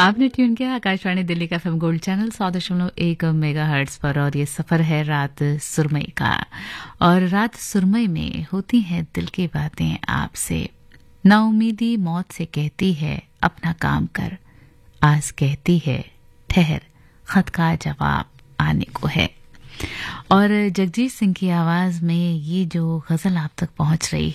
आपने ट्यून किया आकाशवाणी दिल्ली का एफएम गोल्ड चैनल 100.1 मेगाहर्ट्ज पर और ये सफर है रात सुरमई का। और रात सुरमई में होती हैं दिल की बातें आपसे। नाउमीदी मौत से कहती है अपना काम कर, आस कहती है ठहर खत का जवाब आने को है। और जगजीत सिंह की आवाज में ये जो गजल आप तक पहुंच रही